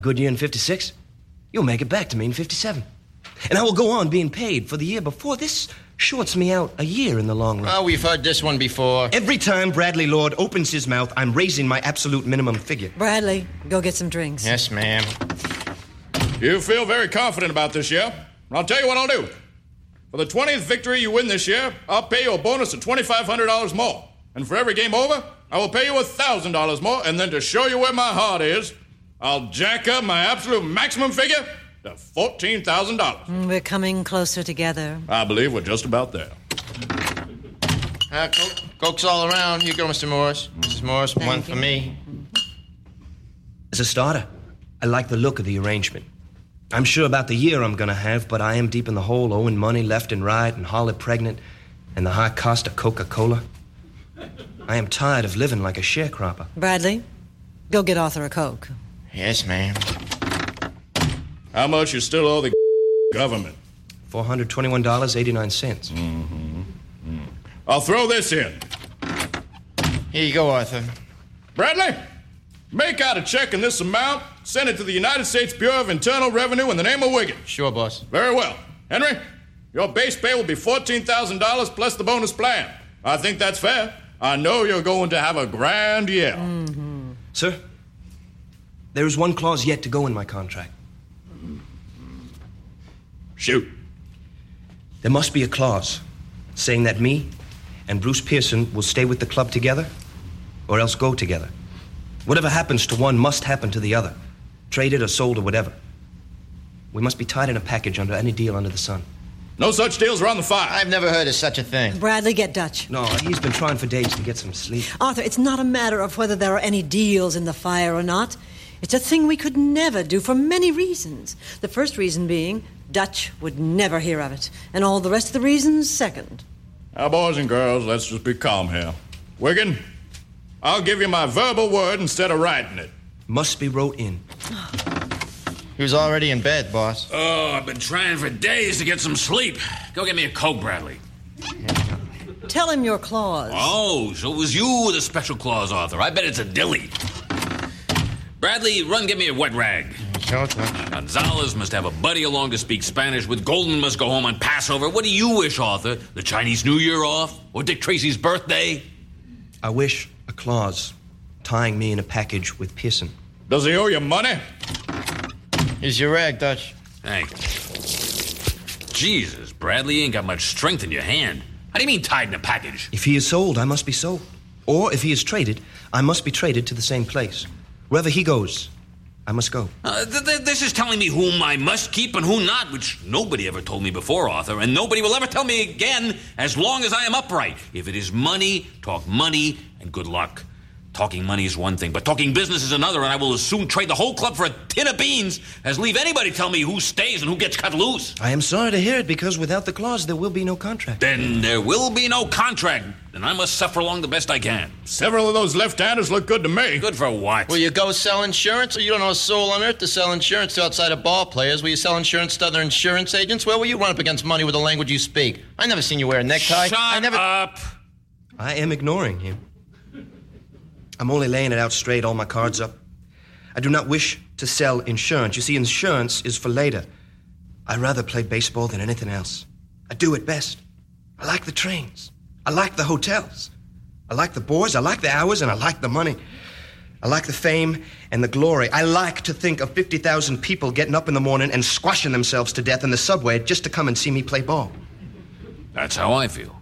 Good year in 56, you'll make it back to me in 57. And I will go on being paid for the year before. This shorts me out a year in the long run. Oh, we've heard this one before. Every time Bradley Lord opens his mouth, I'm raising my absolute minimum figure. Bradley, go get some drinks. Yes, ma'am. You feel very confident about this year. I'll tell you what I'll do. For the 20th victory you win this year, I'll pay you a bonus of $2,500 more. And for every game over, I will pay you $1,000 more. And then to show you where my heart is, I'll jack up my absolute maximum figure to $14,000. We're coming closer together. I believe we're just about there. Coke's all around. Here you go, Mr. Morris. Mrs. Morris, one for me. As a starter, I like the look of the arrangement. I'm sure about the year I'm gonna have, but I am deep in the hole, owing money left and right, and Holly pregnant, and the high cost of Coca-Cola. I am tired of living like a sharecropper. Bradley, go get Arthur a Coke. Yes, ma'am. How much you still owe the government? $421.89. I'll throw this in. Here you go, Arthur. Bradley, make out a check in this amount, send it to the United States Bureau of Internal Revenue in the name of Wiggins. Sure, boss. Very well. Henry, your base pay will be $14,000 plus the bonus plan. I think that's fair. I know you're going to have a grand year. Sir, there is one clause yet to go in my contract. Shoot. There must be a clause saying that me and Bruce Pearson will stay with the club together or else go together. Whatever happens to one must happen to the other. Traded or sold or whatever. We must be tied in a package under any deal under the sun. No such deals are on the fire. I've never heard of such a thing. Bradley, get Dutch. No, he's been trying for days to get some sleep. Arthur, it's not a matter of whether there are any deals in the fire or not. It's a thing we could never do for many reasons. The first reason being, Dutch would never hear of it. And all the rest of the reasons, second. Now, boys and girls, let's just be calm here. Wiggin, I'll give you my verbal word instead of writing it. Must be wrote in. He was already in bed, boss. Oh, I've been trying for days to get some sleep. Go get me a Coke, Bradley. Tell him your clause. Oh, so it was you with a special clause, Arthur. I bet it's a dilly. Bradley, run get me a wet rag. Sure, Dutch. Gonzalez must have a buddy along to speak Spanish with. Golden must go home on Passover. What do you wish, Arthur? The Chinese New Year off? Or Dick Tracy's birthday? I wish a clause tying me in a package with Pearson. Does he owe you money? Here's your rag, Dutch. Thank you. Jesus, Bradley, you ain't got much strength in your hand. How do you mean tied in a package? If he is sold, I must be sold. Or if he is traded, I must be traded to the same place. Wherever he goes, I must go. This is telling me whom I must keep and who not, which nobody ever told me before, Arthur, and nobody will ever tell me again as long as I am upright. If it is money, talk money, and good luck. Talking money is one thing, but talking business is another, and I will as soon trade the whole club for a tin of beans as leave anybody tell me who stays and who gets cut loose. I am sorry to hear it, because without the clause, there will be no contract. Then there will be no contract, and I must suffer along the best I can. Several of those left-handers look good to me. Good for what? Will you go sell insurance, or you don't know a soul on earth to sell insurance to outside of ball players? Will you sell insurance to other insurance agents? Where will you run up against money with the language you speak? I never seen you wear a necktie. Shut up. I am ignoring him. I'm only laying it out straight, all my cards up. I do not wish to sell insurance. You see, insurance is for later. I'd rather play baseball than anything else. I do it best. I like the trains. I like the hotels. I like the boys. I like the hours, and I like the money. I like the fame and the glory. I like to think of 50,000 people getting up in the morning and squashing themselves to death in the subway just to come and see me play ball. That's how I feel.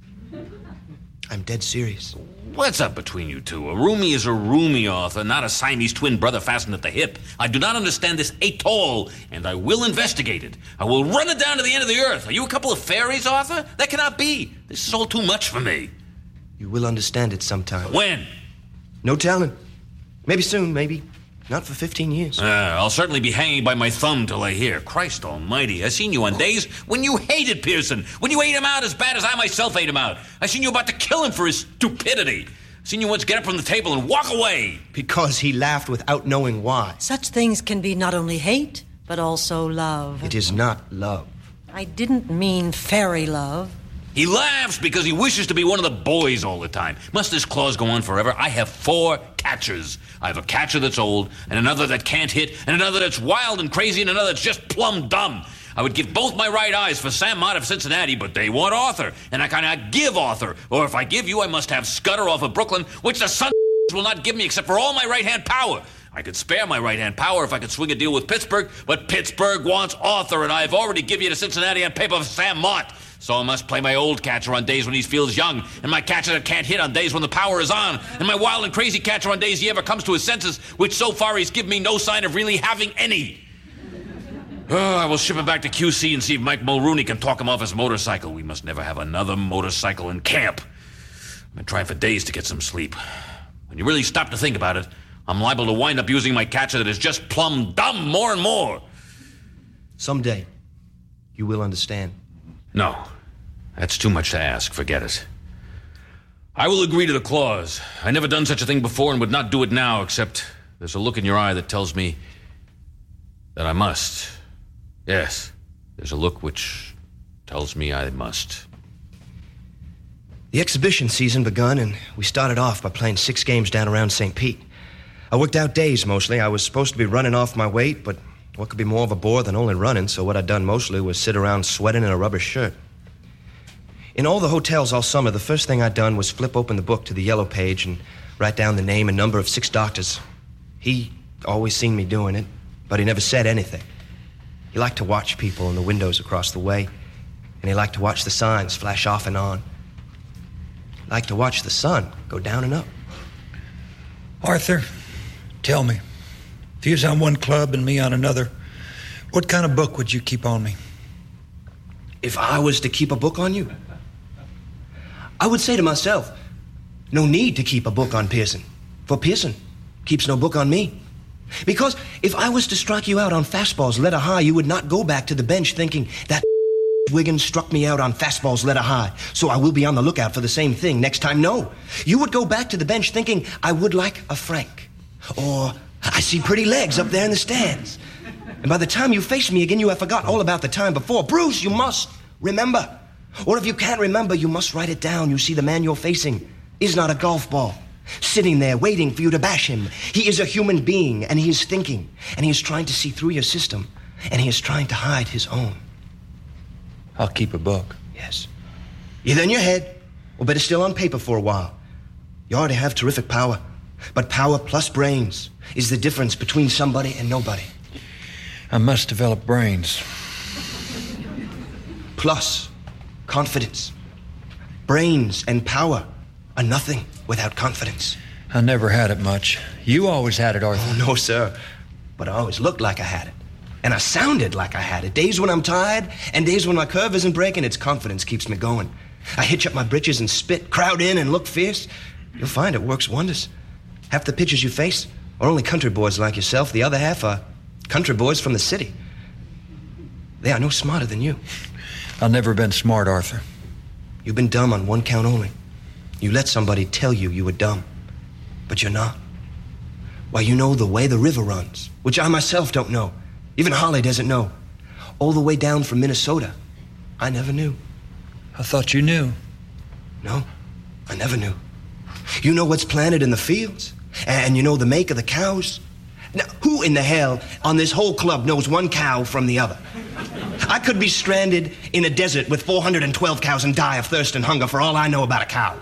I'm dead serious. What's up between you two? A roomie is a roomie, Arthur, not a Siamese twin brother fastened at the hip. I do not understand this at all, and I will investigate it. I will run it down to the end of the earth. Are you a couple of fairies, Arthur? That cannot be. This is all too much for me. You will understand it sometime. When? No telling. Maybe soon, maybe not for 15 years. I'll certainly be hanging by my thumb till I hear. Christ almighty, I seen you on days when you hated Pearson, when you ate him out as bad as I myself ate him out. I seen you about to kill him for his stupidity. I seen you once get up from the table and walk away. Because he laughed without knowing why. Such things can be not only hate, but also love. It is not love. I didn't mean fairy love. He laughs because he wishes to be one of the boys all the time. Must this clause go on forever? I have 4 catchers. I have a catcher that's old, and another that can't hit, and another that's wild and crazy, and another that's just plumb dumb. I would give both my right eyes for Sam Mott of Cincinnati, but they want Arthur, and I cannot give Arthur. Or if I give you, I must have Scudder off of Brooklyn, which the son will not give me except for all my right-hand power. I could spare my right-hand power if I could swing a deal with Pittsburgh, but Pittsburgh wants Arthur, and I've already given you to Cincinnati on paper for Sam Mott. So I must play my old catcher on days when he feels young, and my catcher that can't hit on days when the power is on, and my wild and crazy catcher on days he ever comes to his senses, which so far he's given me no sign of really having any. I will ship him back to QC and see if Mike Mulrooney can talk him off his motorcycle. We must never have another motorcycle in camp. I've been trying for days to get some sleep. When you really stop to think about it, I'm liable to wind up using my catcher that is just plumb dumb more and more. Someday, you will understand. No, that's too much to ask. Forget it. I will agree to the clause. I never done such a thing before and would not do it now, except there's a look in your eye that tells me that I must. Yes, there's a look which tells me I must. The exhibition season begun, and we started off by playing 6 games down around St. Pete. I worked out days mostly. I was supposed to be running off my weight, but what could be more of a bore than only running, so what I'd done mostly was sit around sweating in a rubber shirt. In all the hotels all summer, the first thing I'd done was flip open the book to the yellow page and write down the name and number of 6 doctors. He always seen me doing it, but he never said anything. He liked to watch people in the windows across the way, and he liked to watch the signs flash off and on. He liked to watch the sun go down and up. Arthur, tell me, if you was on one club and me on another, what kind of book would you keep on me? If I was to keep a book on you, I would say to myself, no need to keep a book on Pearson, for Pearson keeps no book on me. Because if I was to strike you out on fastballs letter high, you would not go back to the bench thinking that Wiggins struck me out on fastballs letter high, so I will be on the lookout for the same thing next time. No, you would go back to the bench thinking I would like a Frank, or I see pretty legs up there in the stands. And by the time you face me again, you have forgot all about the time before. Bruce, you must remember. Or if you can't remember, you must write it down. You see, the man you're facing is not a golf ball, sitting there waiting for you to bash him. He is a human being, and he is thinking, and he is trying to see through your system, and he is trying to hide his own. I'll keep a book. Yes. Either in your head, or better still on paper for a while. You already have terrific power, but power plus brains is the difference between somebody and nobody. I must develop brains. Plus confidence. Brains and power are nothing without confidence. I never had it much. You always had it, Arthur. Oh, no, sir. But I always looked like I had it. And I sounded like I had it. Days when I'm tired and days when my curve isn't breaking, it's confidence keeps me going. I hitch up my britches and spit, crowd in and look fierce. You'll find it works wonders. Half the pitchers you face are only country boys like yourself. The other half are country boys from the city. They are no smarter than you. I've never been smart, Arthur. You've been dumb on one count only. You let somebody tell you you were dumb, but you're not. Why, you know the way the river runs, which I myself don't know. Even Holly doesn't know. All the way down from Minnesota. I never knew. I thought you knew. No, I never knew. You know what's planted in the fields, and you know the make of the cows. Now, who in the hell on this whole club knows one cow from the other? I could be stranded in a desert with 412 cows and die of thirst and hunger for all I know about a cow.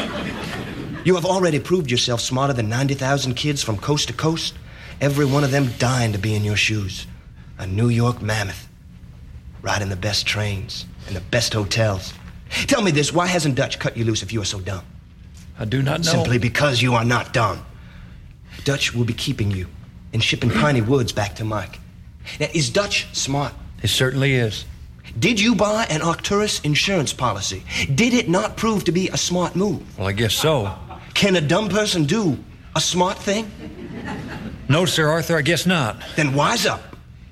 You have already proved yourself smarter than 90,000 kids from coast to coast, every one of them dying to be in your shoes. A New York mammoth, riding the best trains and the best hotels. Tell me this, why hasn't Dutch cut you loose if you are so dumb? I do not know. Simply because you are not dumb. Dutch will be keeping you and shipping Piney Woods back to Mike. Now, is Dutch smart? It certainly is. Did you buy an Arcturus insurance policy? Did it not prove to be a smart move? Well, I guess so. Can a dumb person do a smart thing? No, Sir Arthur, I guess not. Then wise up.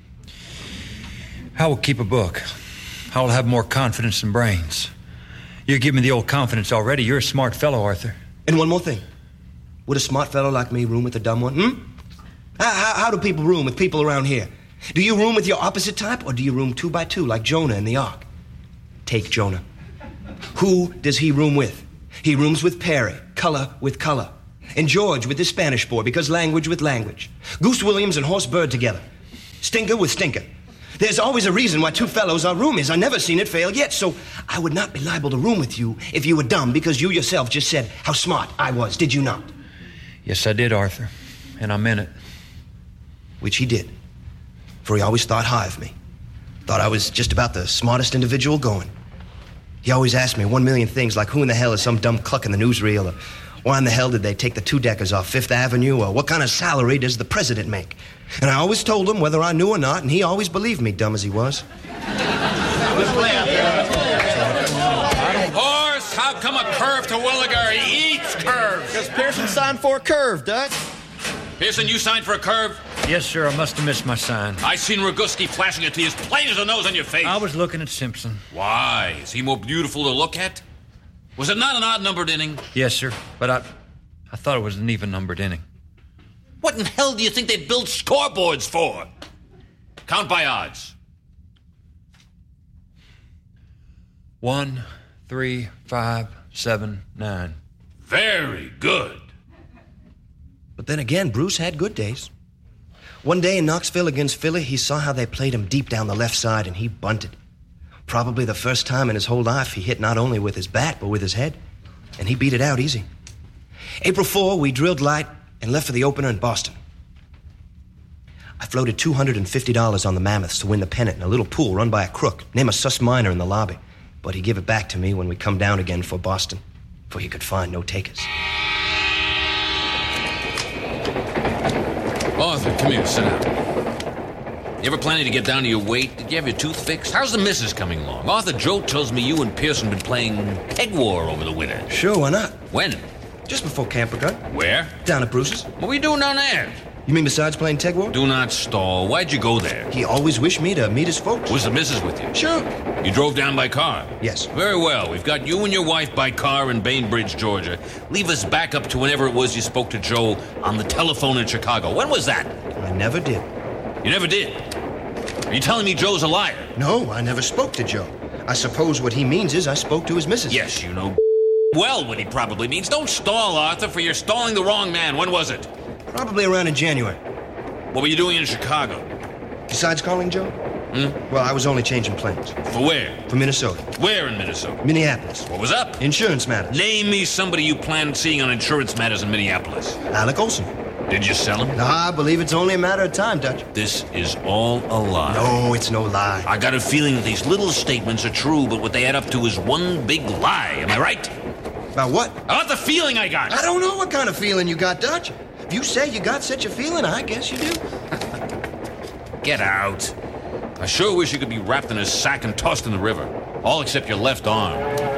I will keep a book. I will have more confidence than brains. You give me the old confidence already. You're a smart fellow, Arthur. And one more thing. Would a smart fellow like me room with a dumb one? How do people room with people around here? Do you room with your opposite type, or do you room 2 by 2 like Jonah in the ark? Take Jonah. Who does he room with? He rooms with Perry, color with color. And George with this Spanish boy, because language with language. Goose Williams and Horse Bird together. Stinker with Stinker. There's always a reason why two fellows are roomies. I've never seen it fail yet, so I would not be liable to room with you if you were dumb, because you yourself just said how smart I was, did you not? Yes, I did, Arthur. And I meant it. Which he did. For he always thought high of me. Thought I was just about the smartest individual going. He always asked me 1,000,000 things, like who in the hell is some dumb cluck in the newsreel, or why in the hell did they take the two-deckers off Fifth Avenue, or what kind of salary does the president make? And I always told him whether I knew or not, and he always believed me, dumb as he was. Horse, how come a curve to Williger? He eats curves. Because Pearson signed for a curve, Dutch. Pearson, you signed for a curve? Yes, sir, I must have missed my sign. I seen Roguski flashing it to you as plain as a nose on your face. I was looking at Simpson. Why? Is he more beautiful to look at? Was it not an odd-numbered inning? Yes, sir, but I thought it was an even-numbered inning. What in hell do you think they build scoreboards for? Count by odds. 1, 3, 5, 7, 9. Very good. But then again, Bruce had good days. One day in Knoxville against Philly, he saw how they played him deep down the left side, and he bunted. Probably the first time in his whole life he hit not only with his bat, but with his head. And he beat it out easy. April 4, we drilled light and left for the opener in Boston. I floated $250 on the Mammoths to win the pennant in a little pool run by a crook, named a sus minor in the lobby. But he gave it back to me when we come down again for Boston, for he could find no takers. Arthur, come here, sit down. You ever planning to get down to your weight? Did you have your tooth fixed? How's the missus coming along? Arthur, Joe tells me you and Pearson been playing Peg War over the winter. Sure, why not? When? Just before camp begun. Where? Down at Bruce's. What were you doing down there? You mean besides playing Teg War? Do not stall. Why'd you go there? He always wished me to meet his folks. Was the missus with you? Sure. You drove down by car? Yes. Very well. We've got you and your wife by car in Bainbridge, Georgia. Leave us back up to whenever it was you spoke to Joe on the telephone in Chicago. When was that? I never did. You never did? Are you telling me Joe's a liar? No, I never spoke to Joe. I suppose what he means is I spoke to his missus. Yes, you know well what he probably means. Don't stall, Arthur, for you're stalling the wrong man. When was it? Probably around in January. What were you doing in Chicago? Besides calling Joe? Well, I was only changing plans. For where? For Minnesota. Where in Minnesota? Minneapolis. What was up? Insurance matters. Name me somebody you planned seeing on insurance matters in Minneapolis. Alec Olson. Did you sell him? I believe it's only a matter of time, Dutch. This is all a lie. No, it's no lie. I got a feeling that these little statements are true, but what they add up to is one big lie. Am I right? About what? About the feeling I got. I don't know what kind of feeling you got, Dutch. If you say you got such a feeling, I guess you do. Get out. I sure wish you could be wrapped in a sack and tossed in the river. All except your left arm.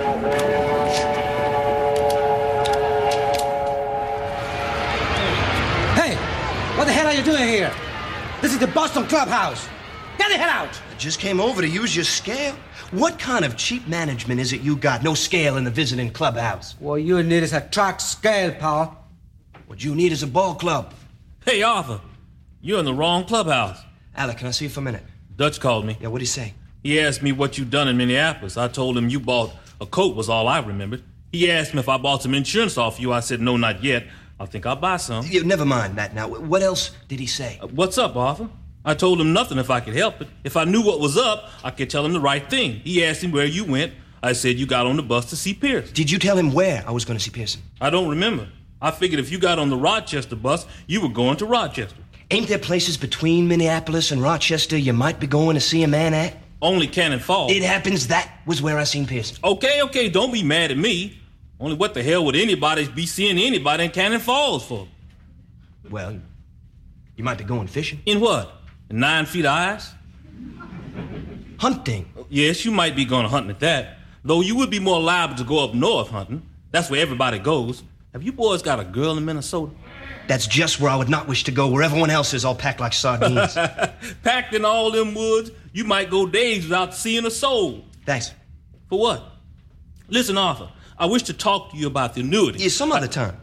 Hey, what the hell are you doing here? This is the Boston Clubhouse. Get the hell out! I just came over to use your scale. What kind of cheap management is it you got? No scale in the visiting clubhouse. What you need is a track scale, pal. What you need is a ball club. Hey, Arthur, you're in the wrong clubhouse. Alec, can I see you for a minute? Dutch called me. Yeah, what'd he say? He asked me what you done in Minneapolis. I told him you bought a coat was all I remembered. He asked me if I bought some insurance off you. I said, no, not yet. I think I'll buy some. Yeah, never mind that now. What else did he say? What's up, Arthur? I told him nothing if I could help it. If I knew what was up, I could tell him the right thing. He asked him where you went. I said you got on the bus to see Pierce. Did you tell him where I was going to see Pearson? I don't remember. I figured if you got on the Rochester bus, you were going to Rochester. Ain't there places between Minneapolis and Rochester you might be going to see a man at? Only Cannon Falls. It happens that was where I seen Pearson. Okay, don't be mad at me. Only what the hell would anybody be seeing anybody in Cannon Falls for? Well, you might be going fishing. In what? In 9 feet of ice? Hunting. Yes, you might be going hunting at that. Though you would be more liable to go up north hunting. That's where everybody goes. Have you boys got a girl in Minnesota? That's just where I would not wish to go, where everyone else is all packed like sardines. Packed in all them woods, you might go days without seeing a soul. Thanks. For what? Listen, Arthur, I wish to talk to you about the annuity. Yeah, some other time.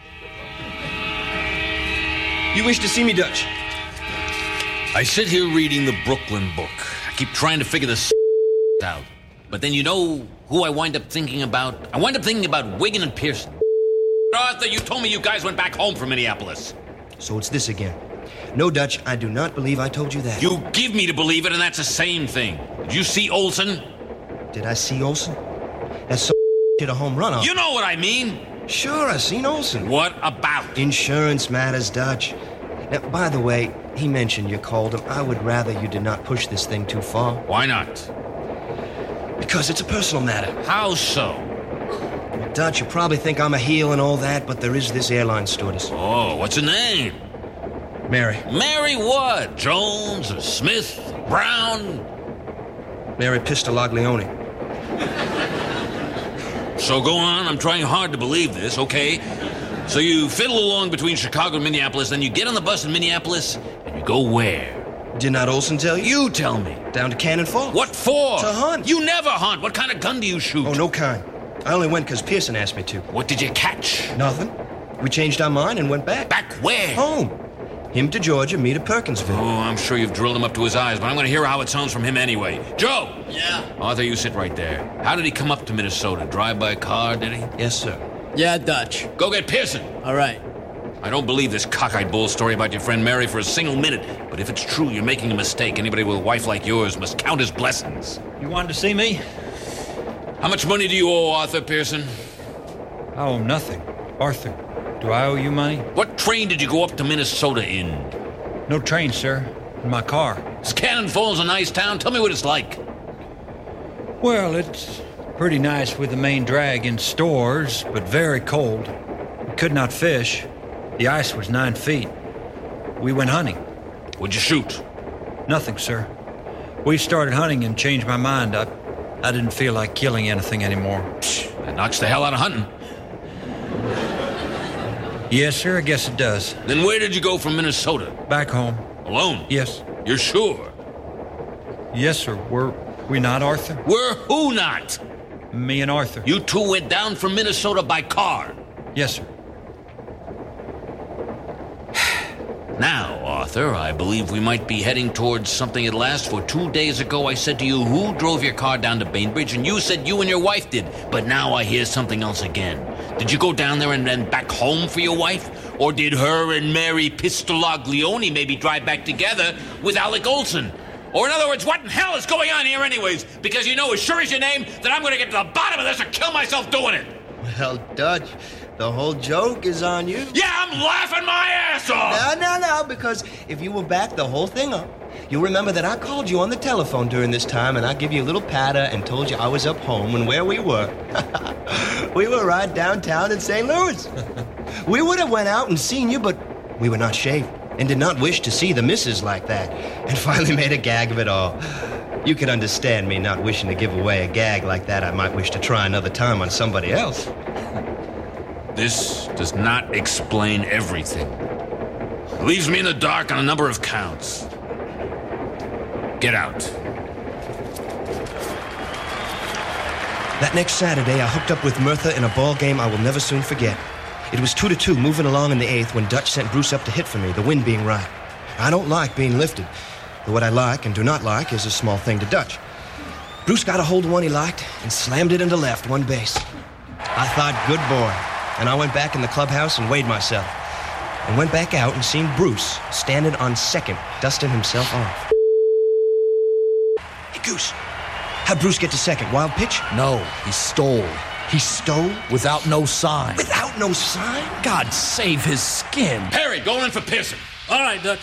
You wish to see me, Dutch? I sit here reading the Brooklyn book. I keep trying to figure this out. But then you know who I wind up thinking about? I wind up thinking about Wiggin and Pearson. Arthur, you told me you guys went back home from Minneapolis. So it's this again. No, Dutch, I do not believe I told you that. You give me to believe it, and that's the same thing. Did you see Olson? Did I see Olson? That's so hit a home run off. You know what I mean. Sure, I seen Olson. What about? Insurance matters, Dutch. Now, by the way, he mentioned you called him. I would rather you did not push this thing too far. Why not? Because it's a personal matter. How so? Dutch, you probably think I'm a heel and all that, but there is this airline stewardess. Oh, what's her name? Mary. Mary what? Jones or Smith? Brown? Mary Pistollaglione. So go on, I'm trying hard to believe this, okay? So you fiddle along between Chicago and Minneapolis, then you get on the bus in Minneapolis, and you go where? Did not Olson tell you? You tell me. Down to Cannon Falls. What for? To hunt. You never hunt. What kind of gun do you shoot? Oh, no kind. I only went because Pearson asked me to. What did you catch? Nothing. We changed our mind and went back. Back where? Home. Him to Georgia, me to Perkinsville. Oh, I'm sure you've drilled him up to his eyes, but I'm going to hear how it sounds from him anyway. Joe! Yeah? Arthur, you sit right there. How did he come up to Minnesota? Drive by car, did he? Yes, sir. Yeah, Dutch. Go get Pearson. All right. I don't believe this cockeyed bull story about your friend Mary for a single minute, but if it's true, you're making a mistake. Anybody with a wife like yours must count his blessings. You wanted to see me? How much money do you owe Arthur Pearson? I owe nothing. Arthur, do I owe you money? What train did you go up to Minnesota in? No train, sir. In my car. Is Cannon Falls a nice town? Tell me what it's like. Well, it's pretty nice with the main drag in stores, but very cold. We could not fish. The ice was 9 feet. We went hunting. What'd you shoot? Nothing, sir. We started hunting and changed my mind. I didn't feel like killing anything anymore. That knocks the hell out of hunting. Yes, sir, I guess it does. Then where did you go from Minnesota? Back home. Alone? Yes. You're sure? Yes, sir. Were we not, Arthur? Were who not? Me and Arthur. You two went down from Minnesota by car. Yes, sir. Now, Arthur, I believe we might be heading towards something at last, for 2 days ago I said to you, who drove your car down to Bainbridge, and you said you and your wife did. But now I hear something else again. Did you go down there and then back home for your wife? Or did her and Mary Pistollaglione maybe drive back together with Alec Olson? Or in other words, what in hell is going on here anyways? Because you know as sure as your name that I'm going to get to the bottom of this or kill myself doing it. Well, Dutch, the whole joke is on you. Yeah, I'm laughing my ass off! No, because if you will back the whole thing up, you'll remember that I called you on the telephone during this time, and I gave you a little patter and told you I was up home, and where we were. We were right downtown in St. Louis. We would have went out and seen you, but we were not shaved and did not wish to see the missus like that, and finally made a gag of it all. You can understand me not wishing to give away a gag like that I might wish to try another time on somebody else. This does not explain everything. It leaves me in the dark on a number of counts. Get out. That next Saturday, I hooked up with Mirtha in a ball game I will never soon forget. It was 2-2, moving along in the 8th, when Dutch sent Bruce up to hit for me, the wind being right. I don't like being lifted, but what I like and do not like is a small thing to Dutch. Bruce got a hold of one he liked and slammed it into left, one base. I thought, good boy, and I went back in the clubhouse and weighed myself, and went back out and seen Bruce standing on second, dusting himself off. Hey, Goose, how'd Bruce get to second? Wild pitch? No, he stole. He stole? Without no sign. Without no sign? God save his skin. Perry, go in for Pearson. All right, Dutch.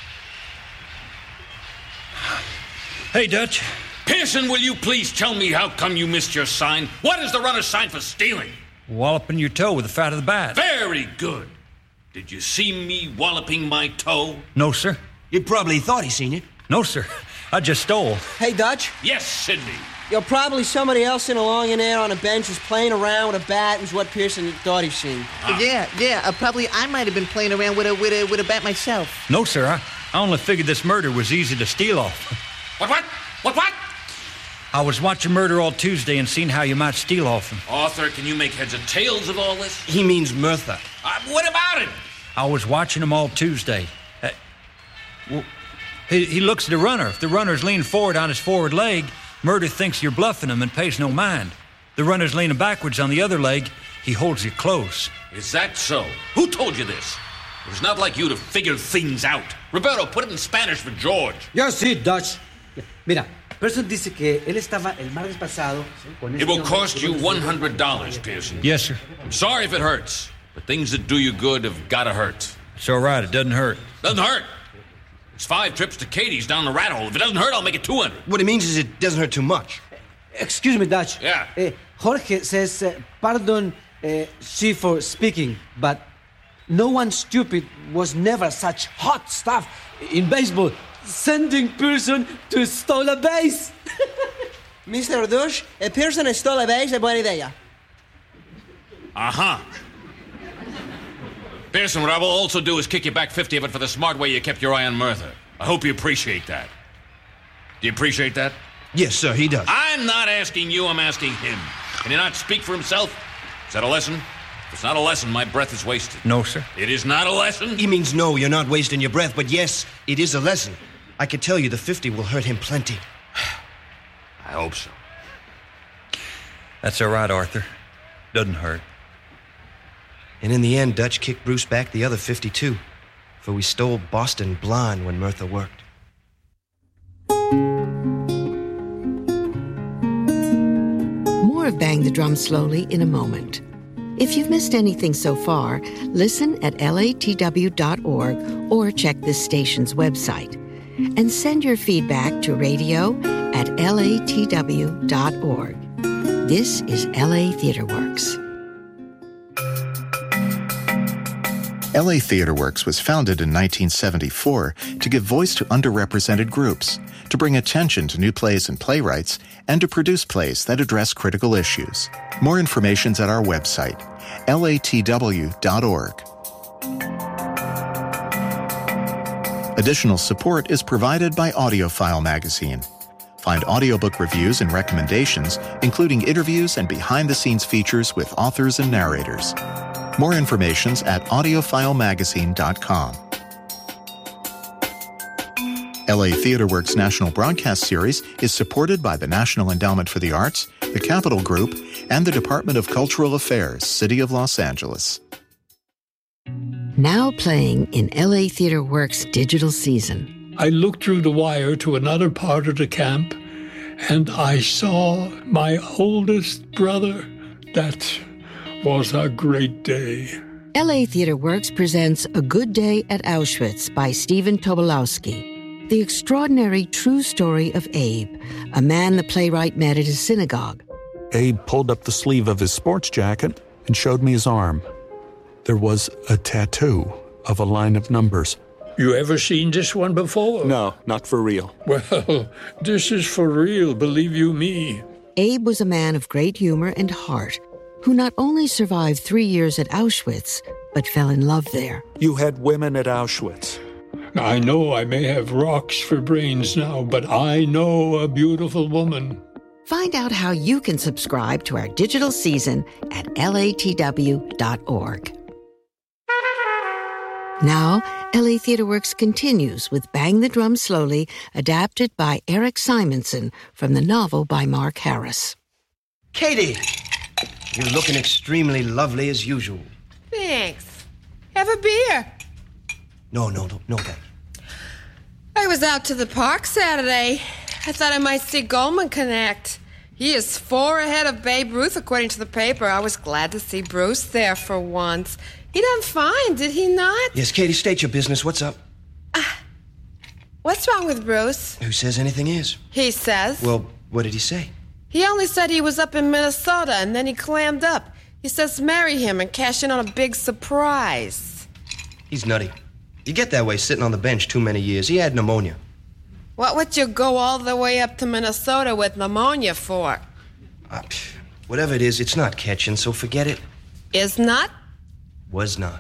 Hey, Dutch. Pearson, will you please tell me how come you missed your sign? What is the runner's sign for stealing? Walloping your toe with the fat of the bat. Very good. Did you see me walloping my toe? No, sir. You probably thought he seen you. No, sir. I just stole. Hey, Dutch. Yes, Sidney. You're probably somebody else in along in there on a bench was playing around with a bat, was what Pearson thought he seen. Yeah. Probably I might have been playing around with a bat myself. No, sir. I only figured this murder was easy to steal off. What? I was watching Murder all Tuesday and seeing how you might steal off him. Arthur, can you make heads or tails of all this? He means Mirtha. What about it? I was watching him all Tuesday. He looks at the runner. If the runner's leaning forward on his forward leg, Murder thinks you're bluffing him and pays no mind. The runner's leaning backwards on the other leg, he holds you close. Is that so? Who told you this? It's not like you to figure things out. Roberto, put it in Spanish for George. Yo sí, Dutch. Mira, Pearson dice que él estaba el martes pasado con It will cost you $100, Pearson. Yes, sir. I'm sorry if it hurts, but things that do you good have gotta hurt. It's all right. It doesn't hurt. Doesn't hurt. It's 5 trips to Katie's down the rat hole. If it doesn't hurt, I'll make it 200. What it means is it doesn't hurt too much. Excuse me, Dutch. Yeah. Jorge says, pardon she for speaking, but no one stupid was never such hot stuff in baseball. Sending Pearson to steal a base. Mr. Dush, Pearson stole a base es buena idea. Uh-huh. Pearson, what I will also do is kick you back 50 of it for the smart way you kept your eye on Merthyr. I hope you appreciate that. Do you appreciate that? Yes, sir, he does. I'm not asking you, I'm asking him. Can he not speak for himself? Is that a lesson? If it's not a lesson, my breath is wasted. No, sir. It is not a lesson? He means no, you're not wasting your breath, but yes, it is a lesson. I can tell you the 50 will hurt him plenty. I hope so. That's all right, Arthur. Doesn't hurt. And in the end, Dutch kicked Bruce back the other 52, for we stole Boston Blonde when Merthyr worked. More of Bang the Drum Slowly in a moment. If you've missed anything so far, listen at latw.org or check this station's website. And send your feedback to radio@latw.org. This is LA Theater Works. LA Theater Works was founded in 1974 to give voice to underrepresented groups, to bring attention to new plays and playwrights, and to produce plays that address critical issues. More information's at our website, latw.org. Additional support is provided by AudioFile magazine. Find audiobook reviews and recommendations, including interviews and behind-the-scenes features with authors and narrators. More information's at audiofilemagazine.com. LA Theater Works National Broadcast Series is supported by the National Endowment for the Arts, the Capital Group, and the Department of Cultural Affairs, City of Los Angeles. Now playing in LA Theater Works' digital season. I looked through the wire to another part of the camp, and I saw my oldest brother. That was a great day. LA Theater Works presents A Good Day at Auschwitz by Stephen Tobolowsky. The extraordinary true story of Abe, a man the playwright met at his synagogue. Abe pulled up the sleeve of his sports jacket and showed me his arm. There was a tattoo of a line of numbers. You ever seen this one before? No, not for real. Well, this is for real, believe you me. Abe was a man of great humor and heart, who not only survived 3 years at Auschwitz, but fell in love there. You had women at Auschwitz. I know I may have rocks for brains now, but I know a beautiful woman. Find out how you can subscribe to our digital season at latw.org. Now, LA Theater Works continues with Bang the Drum Slowly, adapted by Eric Simonson from the novel by Mark Harris. Katie, you're looking extremely lovely as usual. Thanks. Have a beer. No, thanks. I was out to the park Saturday. I thought I might see Goldman connect. He is 4 ahead of Babe Ruth, according to the paper. I was glad to see Bruce there for once. He done fine, did he not? Yes, Katie, state your business. What's up? What's wrong with Bruce? Who says anything is? He says. Well, what did he say? He only said he was up in Minnesota, and then he clammed up. He says marry him and cash in on a big surprise. He's nutty. You get that way sitting on the bench too many years. He had pneumonia. What would you go all the way up to Minnesota with pneumonia for? Whatever it is, it's not catching, so forget it. Is not? Was not.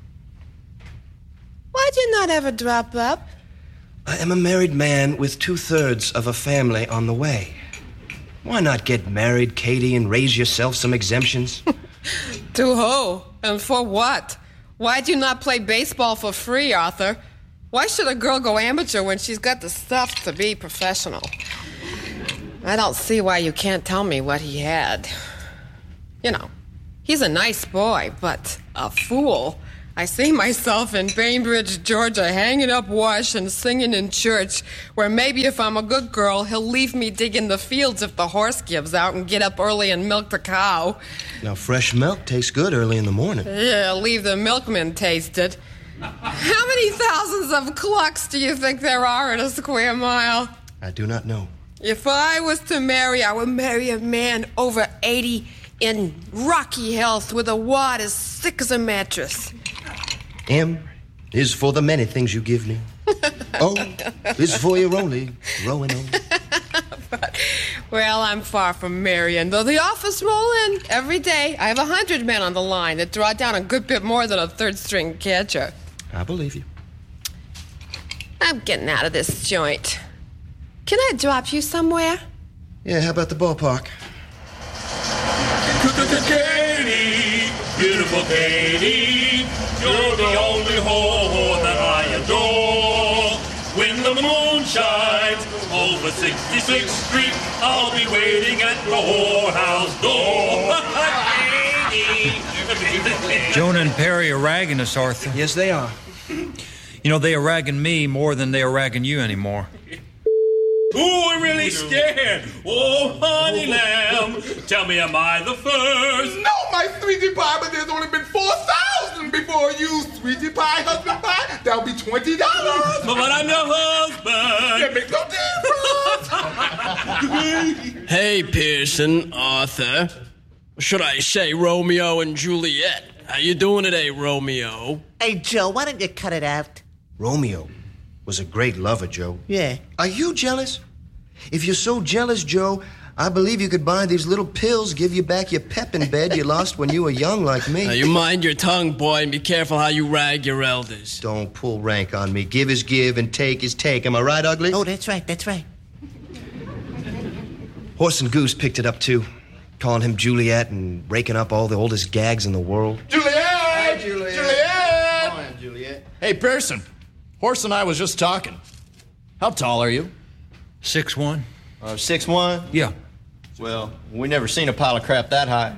Why'd you not ever drop up? I am a married man with 2/3 of a family on the way. Why not get married, Katie, and raise yourself some exemptions? To who? And for what? Why'd you not play baseball for free, Arthur? Why should a girl go amateur when she's got the stuff to be professional? I don't see why you can't tell me what he had. You know, He's a nice boy, but a fool. I see myself in Bainbridge, Georgia, hanging up wash and singing in church, where maybe if I'm a good girl, he'll leave me digging the fields if the horse gives out and get up early and milk the cow. Now, fresh milk tastes good early in the morning. Yeah, leave the milkman taste it. How many thousands of clucks do you think there are in a square mile? I do not know. If I was to marry, I would marry a man over 80 in rocky health with a wad as thick as a mattress. M is for the many things you give me. O is for your only rowing on. Well, I'm far from marrying, though the offers roll in every day. I have 100 men on the line that draw down a good bit more than a third-string catcher. I believe you. I'm getting out of this joint. Can I drop you somewhere? Yeah, how about the ballpark? Katie, beautiful Katie, you're the only whore that I adore. When the moon shines over 66th Street, I'll be waiting at the whorehouse door. Jonah and Perry are ragging us, Arthur. Yes, they are. You know, they are ragging me more than they are ragging you anymore. Ooh, I'm really scared. Oh, honey lamb, tell me, am I the first? No, my sweetie pie, but there's only been 4,000 before you, sweetie pie, husband pie. That'll be $20. But I'm your husband. That makes no difference. Hey, Pearson, Arthur. Should I say Romeo and Juliet? How you doing today, Romeo? Hey, Joe, why don't you cut it out? Romeo was a great lover, Joe. Yeah. Are you jealous? If you're so jealous, Joe, I believe you could buy these little pills, give you back your pep in bed you lost when you were young like me. Now, you mind your tongue, boy, and be careful how you rag your elders. Don't pull rank on me. Give is give and take is take. Am I right, Ugly? Oh, that's right, that's right. Horse and Goose picked it up, too. Calling him Juliet and raking up all the oldest gags in the world. Juliet! Hi, Juliet! Come on, Juliet. Hey, Pearson. Horse and I was just talking. How tall are you? 6'1". 6'1"? Yeah. Well, we never seen a pile of crap that high.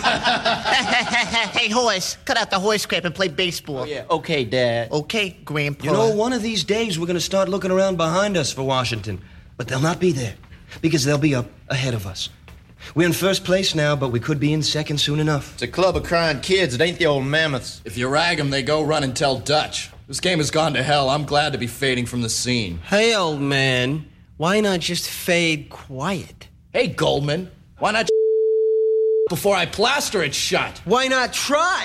Hey, horse, cut out the horse crap and play baseball. Oh, yeah. Okay, Dad. Okay, Grandpa. You know, one of these days we're going to start looking around behind us for Washington. But they'll not be there, because they'll be up ahead of us. We're in first place now, but we could be in second soon enough. It's a club of crying kids. It ain't the old mammoths. If you rag them, they go run and tell Dutch. This game has gone to hell. I'm glad to be fading from the scene. Hey, old man, why not just fade quiet? Hey, Goldman, why not before I plaster it shut? Why not try?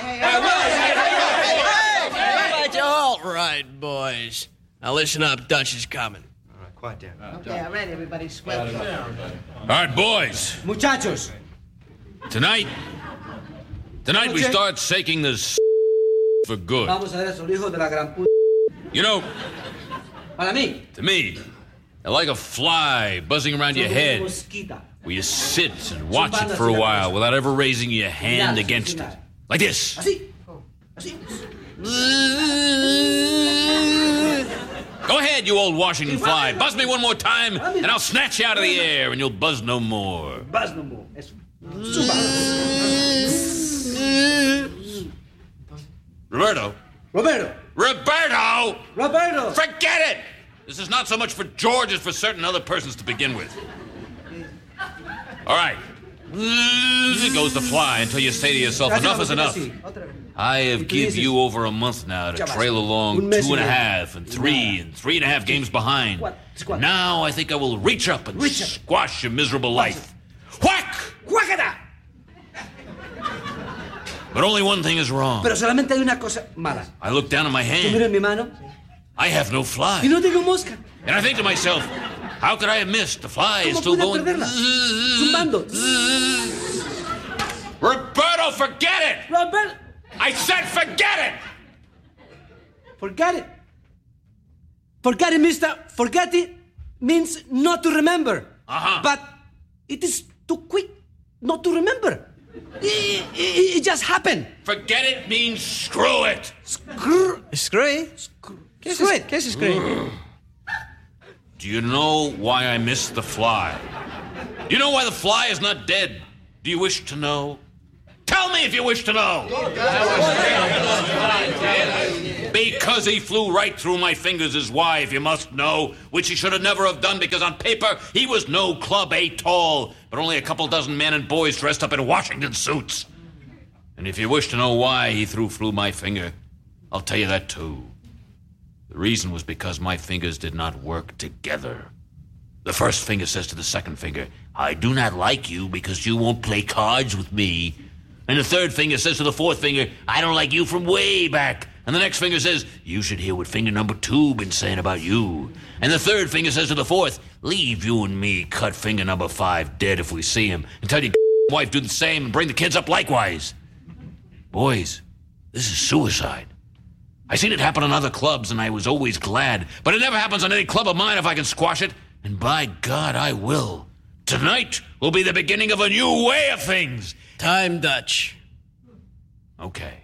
All right, boys. Now listen up, Dutch is coming. All right, quiet down. Okay, all right, everybody, square. All right, boys. Muchachos. Tonight we start shaking this for good. Vamos a ver esos hijos de la gran puta. You know, Para mí. to me, they're like a fly buzzing around your head, Mosquita. where you sit and watch it for a while without ever raising your hand against it. Like this. Así. Así. Go ahead, you old Washington fly. Buzz me one more time, and I'll snatch you out of the air, and you'll buzz no more. Buzz no more. Eso. Roberto. Roberto. Roberto! Roberto! Forget it! This is not so much for George as for certain other persons to begin with. All right. It goes the fly until you say to yourself, enough is enough. I have given you over a month now to trail along 2.5 and 3 and 3.5 games behind. Now I think I will reach up and squash your miserable life. Whack! ¡Cuáqueta! But only one thing is wrong. Pero solamente hay una cosa mala. I look down at my Yo hand. miro en mi mano I have no fly. y no tengo mosca. And I think to myself, how could I have missed? The fly is ¿Cómo still pude going. perderla? Zumbando. Roberto, forget it! Roberto. I said forget it! Forget it. Forget it, mister. Forget it means not to remember. But it is too quick not to remember. It just happened. Forget it means screw it. Screw? Screw it. ¿Qué es screw? Do you know why I missed the fly? Do you know why the fly is not dead? Do you wish to know? Tell me if you wish to know. Because he flew right through my fingers is why, if you must know, which he should have never have done, because on paper he was no Club A tall, but only a couple dozen men and boys dressed up in Washington suits. And if you wish to know why he flew my finger, I'll tell you that too. The reason was because my fingers did not work together. The first finger says to the second finger, I do not like you because you won't play cards with me. And the third finger says to the fourth finger, I don't like you from way back. And the next finger says, you should hear what finger number 2 been saying about you. And the third finger says to the fourth, leave you and me cut finger number 5 dead if we see him. And tell your wife do the same and bring the kids up likewise. Boys, this is suicide. I seen it happen on other clubs and I was always glad. But it never happens on any club of mine if I can squash it. And by God, I will. Tonight will be the beginning of a new way of things. Time, Dutch. Okay.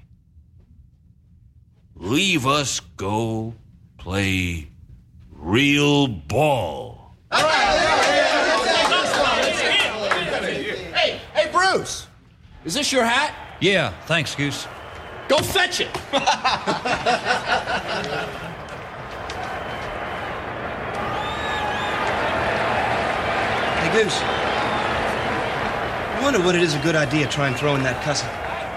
Leave us go play real ball. Hey, Bruce. Is this your hat? Yeah, thanks, Goose. Go fetch it. Hey, Goose. I wonder what it is a good idea trying throwing that cussing.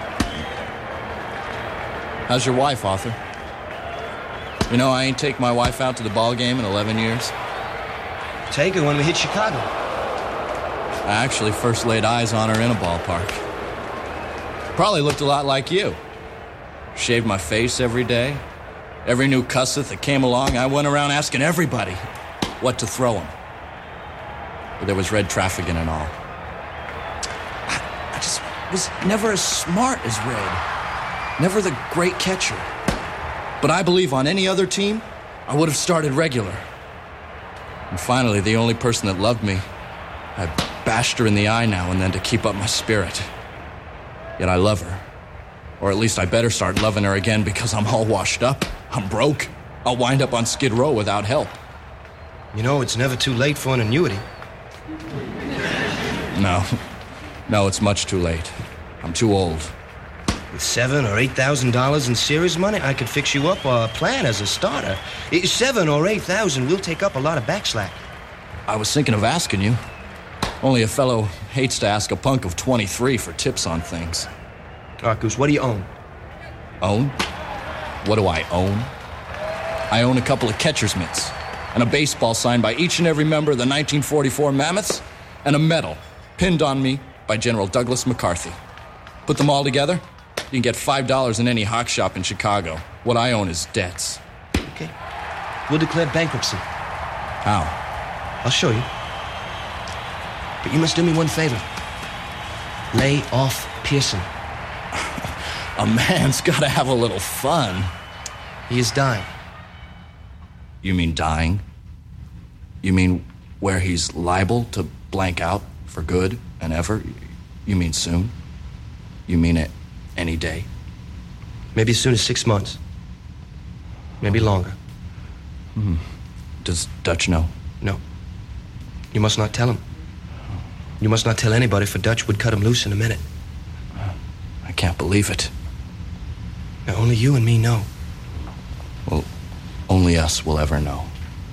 How's your wife, Arthur? You know, I ain't take my wife out to the ball game in 11 years. Take her when we hit Chicago. I actually first laid eyes on her in a ballpark. Probably looked a lot like you. Shaved my face every day. Every new cusseth that came along, I went around asking everybody what to throw him. But there was red trafficking and all. I just was never as smart as Red. Never the great catcher. But I believe on any other team, I would have started regular. And finally, the only person that loved me, I bashed her in the eye now and then to keep up my spirit. Yet I love her. Or at least I better start loving her again because I'm all washed up. I'm broke. I'll wind up on Skid Row without help. You know, it's never too late for an annuity. No, it's much too late. I'm too old. With $7,000 or $8,000 in serious money, I could fix you up a plan as a starter. $7,000 or $8,000 will take up a lot of backslack. I was thinking of asking you. Only a fellow hates to ask a punk of 23 for tips on things. All right, Goose, what do you own? Own? What do I own? I own a couple of catcher's mitts and a baseball signed by each and every member of the 1944 Mammoths and a medal pinned on me by General Douglas MacArthur. Put them all together, you can get $5 in any hawk shop in Chicago. What I own is debts. Okay. We'll declare bankruptcy. How? I'll show you. But you must do me one favor. Lay off Pearson. A man's got to have a little fun. He is dying. You mean dying? You mean where he's liable to blank out for good and ever? You mean soon? You mean it any day? Maybe as soon as 6 months. Maybe longer. Does Dutch know? No. You must not tell him. You must not tell anybody, for Dutch would cut him loose in a minute. I can't believe it. Now, only you and me know. Well, only us will ever know.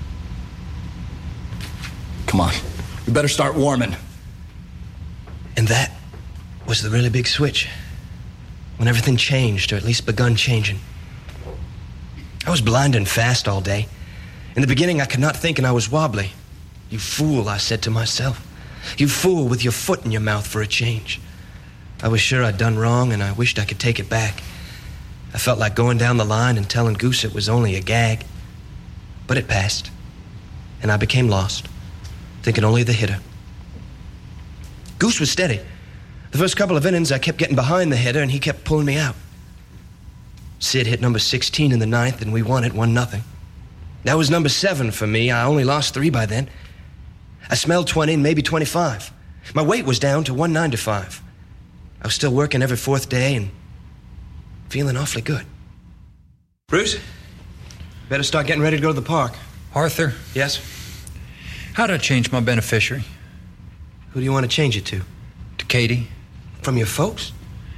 Come on. We better start warming. And that was the really big switch. When everything changed, or at least begun changing. I was blinding fast all day. In the beginning, I could not think and I was wobbly. You fool, I said to myself. You fool with your foot in your mouth for a change. I was sure I'd done wrong and I wished I could take it back. I felt like going down the line and telling Goose it was only a gag. But it passed. And I became lost, thinking only of the hitter. Goose was steady. The first couple of innings, I kept getting behind the hitter and he kept pulling me out. Sid hit number 16 in the ninth and we won it 1-0. That was number 7 for me. I only lost 3 by then. I smelled 20 and maybe 25. My weight was down to 195. I was still working every 4th day and feeling awfully good. Bruce, better start getting ready to go to the park. Arthur? Yes? How'd I change my beneficiary? Who do you want to change it to? To Katie. From your folks?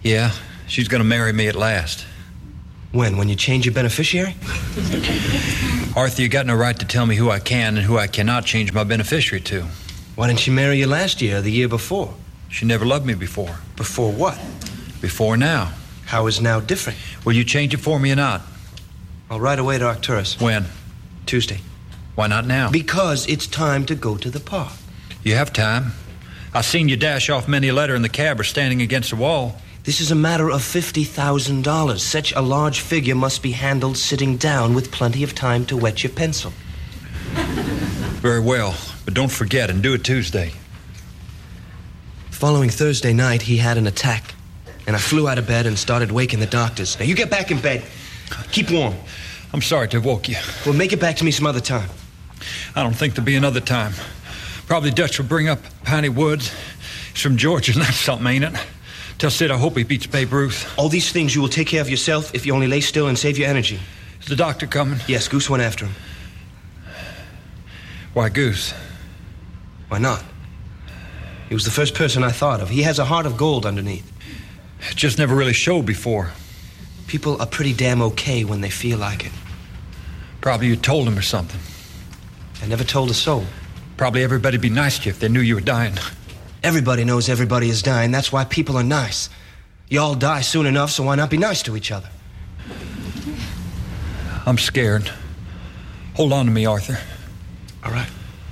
Yeah, she's going to marry me at last. When you change your beneficiary? Arthur, you got no right to tell me who I can and who I cannot change my beneficiary to. Why didn't she marry you last year or the year before? She never loved me before. Before what? Before now. How is now different? Will you change it for me or not? I'll ride away to Arcturus. When? Tuesday. Why not now? Because it's time to go to the park. You have time. I've seen you dash off many a letter in the cab or standing against the wall. This is a matter of $50,000. Such a large figure must be handled sitting down with plenty of time to wet your pencil. Very well, but don't forget and do it Tuesday. Following Thursday night, he had an attack, and I flew out of bed and started waking the doctors. Now, you get back in bed. Keep warm. I'm sorry to have woke you. Well, make it back to me some other time. I don't think there'll be another time. Probably Dutch will bring up Piney Woods. He's from Georgia, and that's something, ain't it? Tell Sid I hope he beats Babe Ruth. All these things you will take care of yourself if you only lay still and save your energy. Is the doctor coming? Yes, Goose went after him. Why Goose? Why not? He was the first person I thought of. He has a heart of gold underneath. It just never really showed before. People are pretty damn okay when they feel like it. Probably you told him or something. I never told a soul. Probably everybody'd be nice to you if they knew you were dying. Everybody knows everybody is dying. That's why people are nice. You all die soon enough, so why not be nice to each other? I'm scared. Hold on to me, Arthur. All right.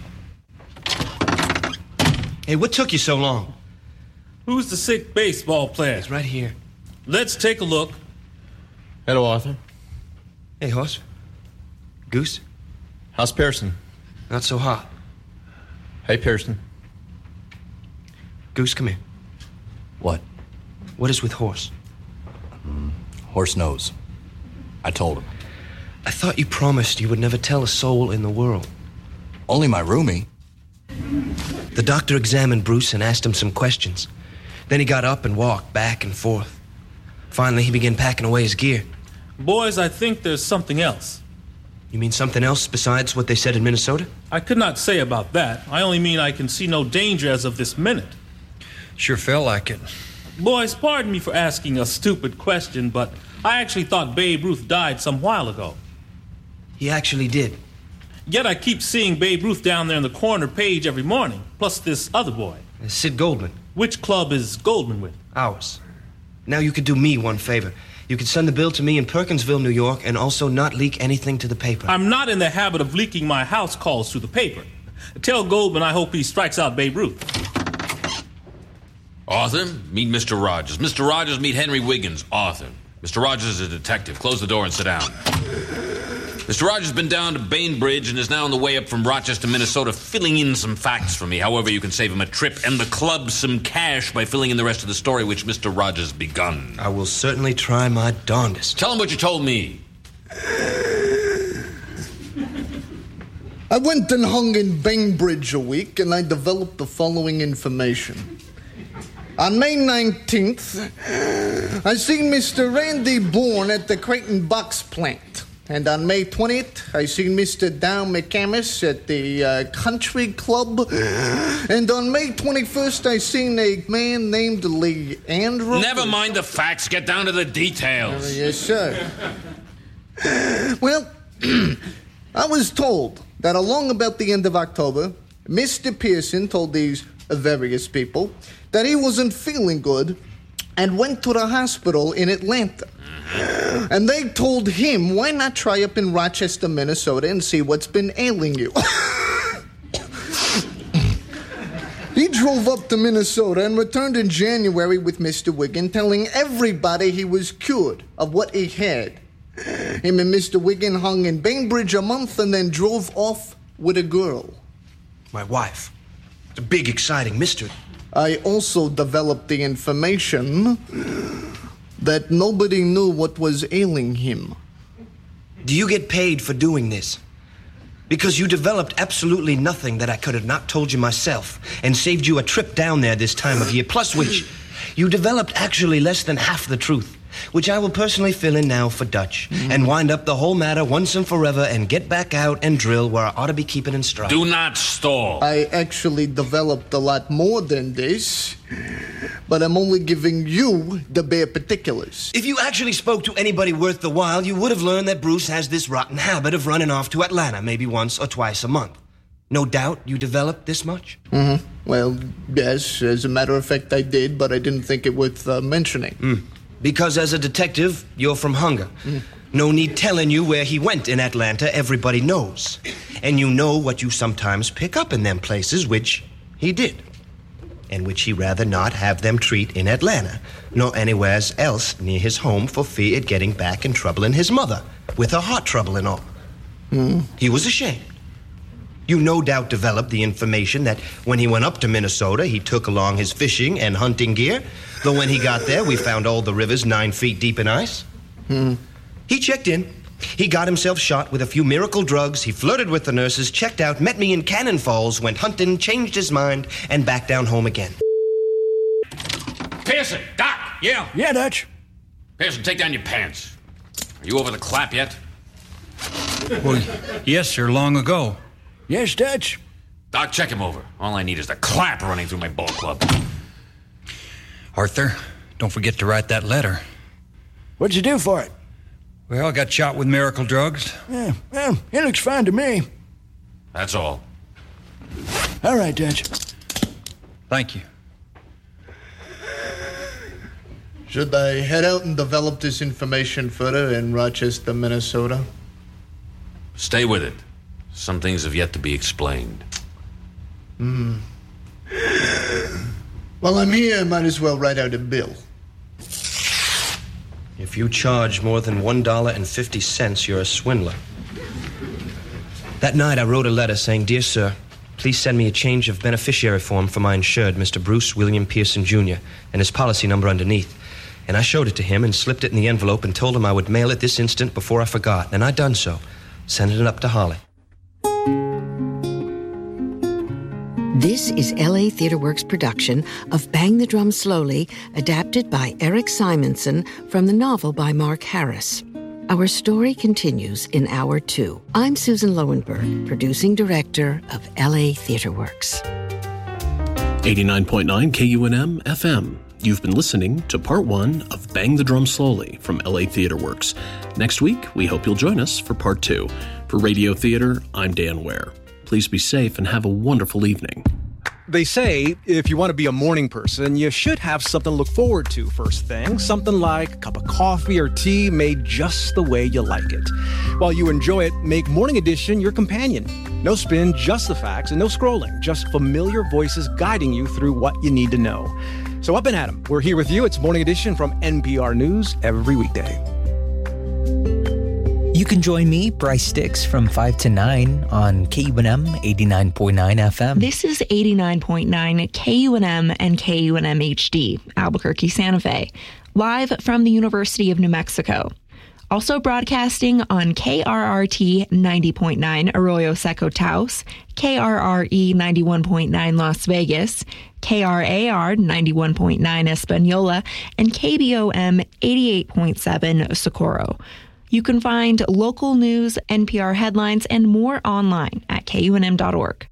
Hey, what took you so long? Who's the sick baseball player? He's right here. Let's take a look. Hello, Arthur. Hey, Horse. Goose? How's Pearson? Not so hot. Hey, Pearson. Goose, come here. What? What is with Horse? Horse knows. I told him. I thought you promised you would never tell a soul in the world. Only my roomie. The doctor examined Bruce and asked him some questions. Then he got up and walked back and forth. Finally, he began packing away his gear. Boys, I think there's something else. You mean something else besides what they said in Minnesota? I could not say about that. I only mean I can see no danger as of this minute. Sure felt like it. Boys, pardon me for asking a stupid question, but I actually thought Babe Ruth died some while ago. He actually did. Yet I keep seeing Babe Ruth down there in the corner page every morning, plus this other boy. Sid Goldman. Which club is Goldman with? Ours. Now you could do me one favor. You could send the bill to me in Perkinsville, New York, and also not leak anything to the paper. I'm not in the habit of leaking my house calls to the paper. Tell Goldman I hope he strikes out Babe Ruth. Arthur, meet Mr. Rogers. Mr. Rogers, meet Henry Wiggins. Arthur. Mr. Rogers is a detective. Close the door and sit down. Mr. Rogers has been down to Bainbridge and is now on the way up from Rochester, Minnesota, filling in some facts for me. However, you can save him a trip and the club some cash by filling in the rest of the story which Mr. Rogers begun. I will certainly try my darndest. Tell him what you told me. I went and hung in Bainbridge a week, and I developed the following information. On May 19th, I seen Mr. Randy Bourne at the Creighton Box plant. And on May 20th, I seen Mr. Dow McCamus at the Country Club. And on May 21st, I seen a man named Leandro. Never mind the facts. Get down to the details. Yes, sir. Well, I was told that along about the end of October, Mr. Pearson told these various people that he wasn't feeling good and went to the hospital in Atlanta. And they told him, why not try up in Rochester, Minnesota and see what's been ailing you? He drove up to Minnesota and returned in January with Mr. Wiggin, telling everybody he was cured of what he had. Him and Mr. Wiggin hung in Bainbridge a month and then drove off with a girl. My wife. It's a big, exciting mystery. I also developed the information that nobody knew what was ailing him. Do you get paid for doing this? Because you developed absolutely nothing that I could have not told you myself and saved you a trip down there this time of year, plus which you developed actually less than half the truth. which I will personally fill in now for Dutch, and wind up the whole matter once and forever and get back out and drill where I ought to be keeping in stride. Do not stall. I actually developed a lot more than this, but I'm only giving you the bare particulars. If you actually spoke to anybody worth the while, you would have learned that Bruce has this rotten habit of running off to Atlanta maybe once or twice a month. No doubt you developed this much? Mm-hmm. Well, yes, as a matter of fact, I did, but I didn't think it worth mentioning. Because as a detective, you're from Hunger. No need telling you where he went in Atlanta. Everybody knows. And you know what you sometimes pick up in them places, which he did. And which he rather not have them treat in Atlanta, nor anywhere else near his home for fear of getting back in trouble in his mother, with her heart trouble and all. He was ashamed. You no doubt developed the information that when he went up to Minnesota, he took along his fishing and hunting gear, though when he got there, we found all the rivers 9 feet deep in ice. He checked in. He got himself shot with a few miracle drugs. He flirted with the nurses, checked out, met me in Cannon Falls, went hunting, changed his mind, and back down home again. Pearson, Doc. Yeah, Dutch. Pearson, take down your pants. Are you over the clap yet? Well, yes, sir, long ago. Yes, Dutch. Doc, check him over. All I need is the clap running through my ball club. Arthur, don't forget to write that letter. What'd you do for it? Well, I got shot with miracle drugs. Yeah, well, it looks fine to me. That's all. All right, Dutch. Thank you. Should I head out and develop this information further in Rochester, Minnesota? Stay with it. Some things have yet to be explained. Well, I'm here. Might as well write out a bill. If you charge more than $1.50, you're a swindler. That night, I wrote a letter saying, "Dear sir, please send me a change of beneficiary form for my insured, Mr. Bruce William Pearson, Jr., and his policy number underneath." And I showed it to him and slipped it in the envelope and told him I would mail it this instant before I forgot. And I done so. Sending it up to Holly. This is LA TheatreWorks' production of Bang the Drum Slowly, adapted by Eric Simonson from the novel by Mark Harris. Our story continues in Hour 2. I'm Susan Lowenberg, producing director of LA TheatreWorks. 89.9 KUNM FM. You've been listening to Part 1 of Bang the Drum Slowly from LA TheatreWorks. Next week, we hope you'll join us for Part 2. For Radio Theater, I'm Dan Ware. Please be safe and have a wonderful evening. They say if you want to be a morning person, you should have something to look forward to first thing. Something like a cup of coffee or tea made just the way you like it. While you enjoy it, make Morning Edition your companion. No spin, just the facts, and no scrolling. Just familiar voices guiding you through what you need to know. So up and at 'em. We're here with you. It's Morning Edition from NPR News every weekday. You can join me, Bryce Sticks, from 5 to 9 on KUNM 89.9 FM. This is 89.9 KUNM and KUNM HD, Albuquerque, Santa Fe, live from the University of New Mexico. Also broadcasting on KRRT 90.9 Arroyo Seco Taos, KRRE 91.9 Las Vegas, KRAR 91.9 Española, and KBOM 88.7 Socorro. You can find local news, NPR headlines, and more online at KUNM.org.